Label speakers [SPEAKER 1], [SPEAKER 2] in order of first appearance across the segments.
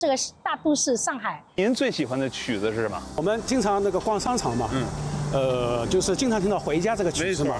[SPEAKER 1] 这个大都市上海。
[SPEAKER 2] 您最喜欢的曲子是什么？
[SPEAKER 3] 我们经常那个逛商场嘛，就是经常听到《回家》这个曲子嘛。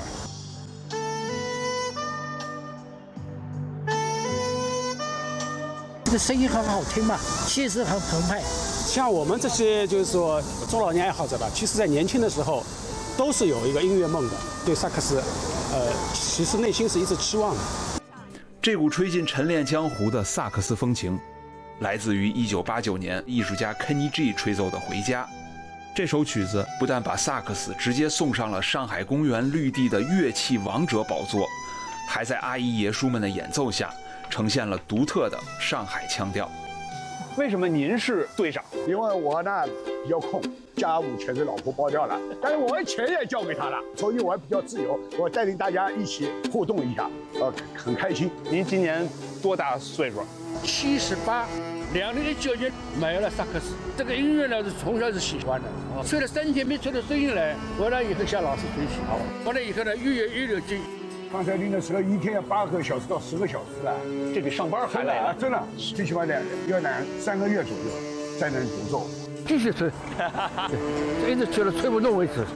[SPEAKER 4] 这个声音很好听嘛，气势很澎湃。
[SPEAKER 3] 像我们这些就是说中老年爱好者吧，其实在年轻的时候都是有一个音乐梦的，对萨克斯，其实内心是一直期望的。
[SPEAKER 5] 这股吹进陈练江湖的萨克斯风情，来自于1989年艺术家 Kenny G 吹奏的《回家》。这首曲子不但把萨克斯直接送上了上海公园绿地的乐器王者宝座，还在阿姨爷叔们的演奏下呈现了独特的上海腔调。
[SPEAKER 2] 为什么您是队长？
[SPEAKER 6] 因为我呢比较空，家务全是老婆包掉了，但是我的钱也交给她了，所以我还比较自由。我带领大家一起互动一下，很开心。
[SPEAKER 2] 您今年多大岁数
[SPEAKER 4] ？78。2019年买了萨克斯，这个音乐呢是从小是喜欢的，吹了3天没吹出声音来，回来以后向老师学习，回来以后呢越有劲。
[SPEAKER 6] 刚才练的时候一天要8个小时到10个小时了，
[SPEAKER 2] 这比上班还累啊！
[SPEAKER 6] 真的，最起码要3个月左右才能独奏。
[SPEAKER 4] 继续吹，一直吹到吹不动为止。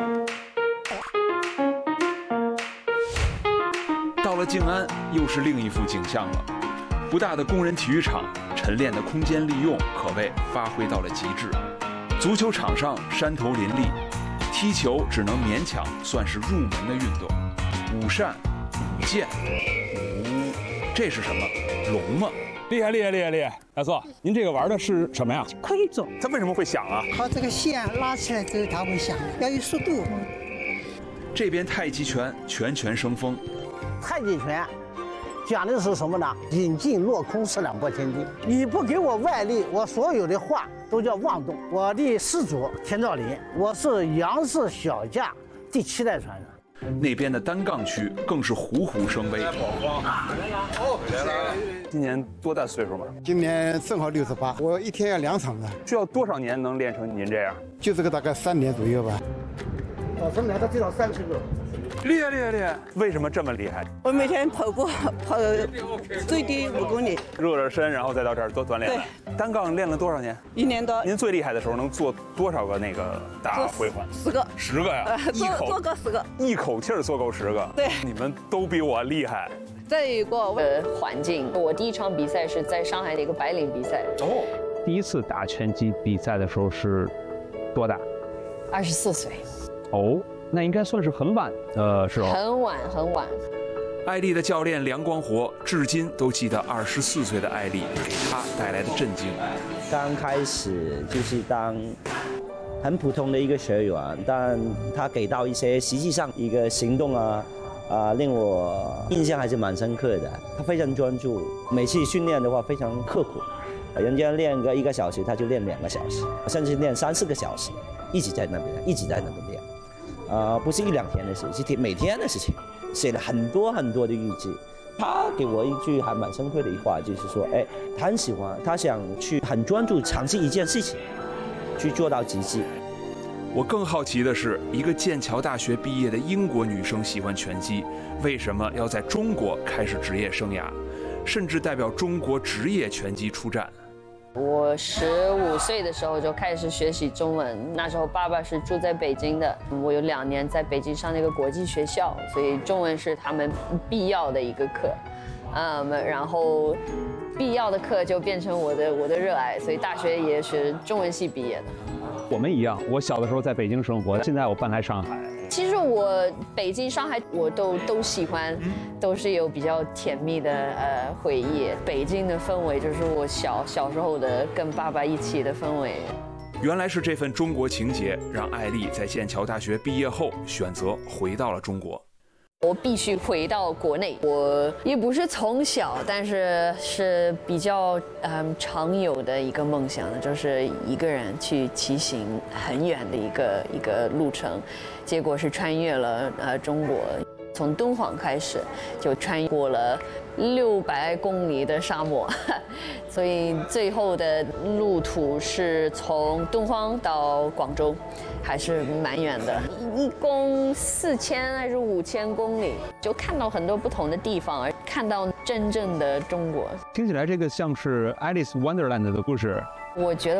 [SPEAKER 5] 到了静安，又是另一幅景象了。不大的工人体育场，晨练的空间利用可谓发挥到了极致。足球场上山头林立，踢球只能勉强算是入门的运动。舞扇、舞剑、这是什么？龙吗？
[SPEAKER 2] 厉害！大叔，您这个玩的是什么呀？
[SPEAKER 7] 盔种。
[SPEAKER 2] 它为什么会响啊？
[SPEAKER 7] 靠这个线拉起来之后它会响，要有速度。
[SPEAKER 5] 这边太极拳拳生风。
[SPEAKER 8] 太极拳讲的是什么呢？引劲落空，四两拨千斤。你不给我外力，我所有的话都叫妄动。我的始祖田兆林，我是杨氏小架第7代传人。
[SPEAKER 5] 那边的单杠区更是虎虎生威。
[SPEAKER 2] 今年多大岁数嘛？
[SPEAKER 9] 今年正好68，我一天要2场的。
[SPEAKER 2] 需要多少年能练成您这样？
[SPEAKER 9] 就这个大概3年左右吧。
[SPEAKER 8] 早晨来的最少30个。
[SPEAKER 2] 厉害！为什么这么厉害？
[SPEAKER 10] 我每天跑步跑最低5公里，
[SPEAKER 2] 热热身，然后再到这儿多锻炼。对，单杠练了多少年
[SPEAKER 10] ？1年多。
[SPEAKER 2] 您最厉害的时候能做多少个那个大回环
[SPEAKER 10] ？10个。
[SPEAKER 2] 10个呀？
[SPEAKER 10] 做够10个。
[SPEAKER 2] 一口气儿做够10个。
[SPEAKER 10] 对，
[SPEAKER 2] 你们都比我厉害。
[SPEAKER 11] 再一个环境，我第一场比赛是在上海的一个白领比赛。
[SPEAKER 2] 哦。
[SPEAKER 12] 第一次打拳击比赛的时候是多大
[SPEAKER 11] ？24岁。
[SPEAKER 12] 哦。那应该算是很晚的时候。
[SPEAKER 11] 很晚。
[SPEAKER 5] 艾丽的教练梁光活至今都记得24岁的艾丽给他带来的震惊。
[SPEAKER 13] 刚开始就是当很普通的一个学员，但他给到一些实际上一个行动令我印象还是蛮深刻的。他非常专注，每次训练的话非常刻苦，人家练个1个小时，他就练2个小时，甚至练3、4个小时，一直在那边练。不是1、2天的事，是每天的事情，写了很多的日记。他给我一句还蛮深刻的一话，就是说，他很喜欢，他想去很专注尝试一件事情，去做到极致。
[SPEAKER 5] 我更好奇的是，一个剑桥大学毕业的英国女生喜欢拳击，为什么要在中国开始职业生涯，甚至代表中国职业拳击出战？
[SPEAKER 11] 我15岁的时候就开始学习中文，那时候爸爸是住在北京的，我有2年在北京上那个国际学校，所以中文是他们必要的一个课，然后必要的课就变成我的热爱，所以大学也是中文系毕业的。
[SPEAKER 12] 我们一样，我小的时候在北京生活，现在我搬来上海。
[SPEAKER 11] 其实我北京、上海我都喜欢，都是有比较甜蜜的回忆。北京的氛围就是我小时候的跟爸爸一起的氛围。
[SPEAKER 5] 原来是这份中国情节，让艾丽在剑桥大学毕业后选择回到了中国。
[SPEAKER 11] 我必须回到国内。我也不是从小，但是比较常有的一个梦想，就是一个人去骑行很远的一个路程，结果是穿越了中国，从敦煌开始就穿过了600公里的沙漠，所以最后的路途是从敦煌到广州。还是蛮远的，一共4000还是5000公里，就看到很多不同的地方，而看到真正的中国。
[SPEAKER 12] 听起来这个像是 Alice Wonderland 的故事。
[SPEAKER 11] 我觉得